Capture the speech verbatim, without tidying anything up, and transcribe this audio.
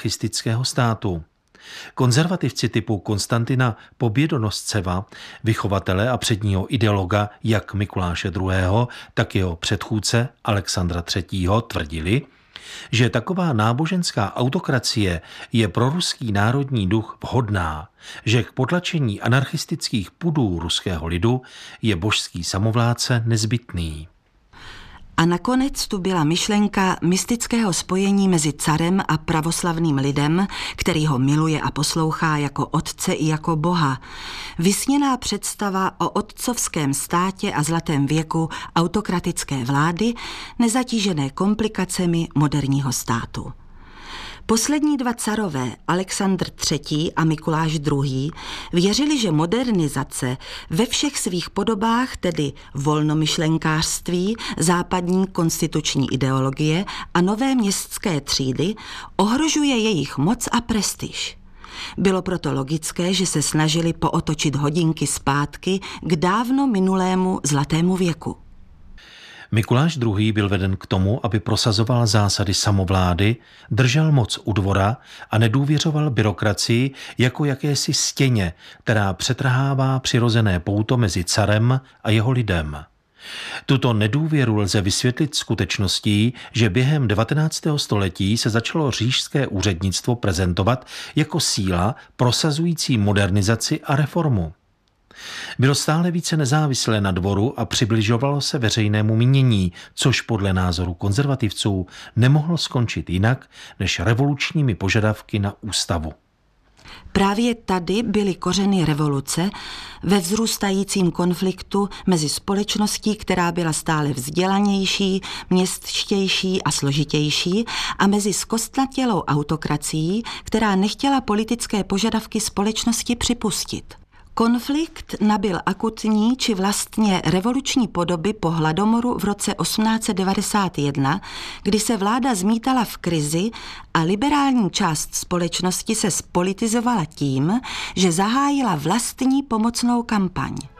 anarchistického státu. Konzervativci typu Konstantina Pobědonosceva, vychovatele a předního ideologa jak Mikuláše druhého., tak jeho předchůdce Alexandra třetího., tvrdili, že taková náboženská autokracie je pro ruský národní duch vhodná, že k potlačení anarchistických pudů ruského lidu je božský samovládce nezbytný. A nakonec tu byla myšlenka mystického spojení mezi carem a pravoslavným lidem, který ho miluje a poslouchá jako otce i jako boha. Vysněná představa o otcovském státě a zlatém věku autokratické vlády, nezatížené komplikacemi moderního státu. Poslední dva carové, Alexandr třetí. a Mikuláš druhý., věřili, že modernizace ve všech svých podobách, tedy volnomyšlenkářství, západní konstituční ideologie a nové městské třídy, ohrožuje jejich moc a prestiž. Bylo proto logické, že se snažili pootočit hodinky zpátky k dávno minulému zlatému věku. Mikuláš druhý. byl veden k tomu, aby prosazoval zásady samovlády, držel moc u dvora a nedůvěřoval byrokracii jako jakési stěně, která přetrhává přirozené pouto mezi carem a jeho lidem. Tuto nedůvěru lze vysvětlit skutečností, že během devatenáctého století se začalo říšské úřednictvo prezentovat jako síla prosazující modernizaci a reformu. Bylo stále více nezávislé na dvoru a přibližovalo se veřejnému mínění, což podle názoru konzervativců nemohlo skončit jinak než revolučními požadavky na ústavu. Právě tady byly kořeny revoluce ve vzrůstajícím konfliktu mezi společností, která byla stále vzdělanější, městštější a složitější, a mezi zkostnatělou autokracií, která nechtěla politické požadavky společnosti připustit. Konflikt nabyl akutní či vlastně revoluční podoby po hladomoru v roce osmnáct set devadesát jedna, kdy se vláda zmítala v krizi a liberální část společnosti se spolitizovala tím, že zahájila vlastní pomocnou kampaň.